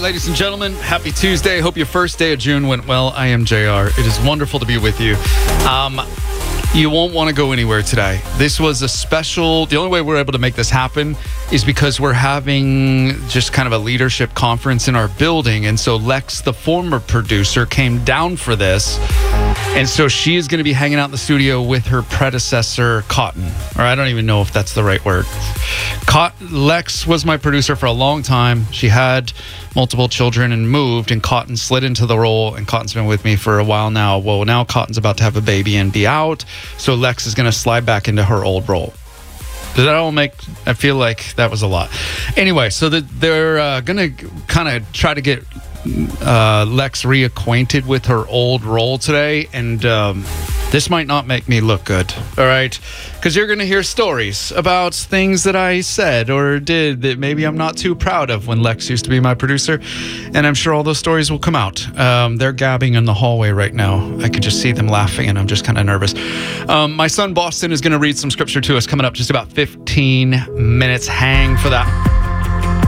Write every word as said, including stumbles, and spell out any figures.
ladies and gentlemen, happy Tuesday. Hope your first day of June went well. I am J R. It is wonderful to be with you. Um, you won't want to go anywhere today. This was a special, the only way we're able to make this happen is because we're having just kind of a leadership conference in our building. And so Lex, the former producer, came down for this. And so she is going to be hanging out in the studio with her predecessor, Cotton. Or I don't even know if that's the right word. Cot- Lex was my producer for a long time. She had multiple children and moved, and Cotton slid into the role, and Cotton's been with me for a while now. Well, now Cotton's about to have a baby and be out, so Lex is going to slide back into her old role. Does that all make... I feel like that was a lot. Anyway, so the, they're uh, going to kind of try to get uh, Lex reacquainted with her old role today, and um, this might not make me look good, all right? Because you're going to hear stories about things that I said or did that maybe I'm not too proud of when Lex used to be my producer, and I'm sure all those stories will come out. Um, they're gabbing in the hallway right now. I could just see them laughing, and I'm just kind of nervous. Um, my son Boston is going to read some scripture to us coming up just about fifteen minutes. Hang for that.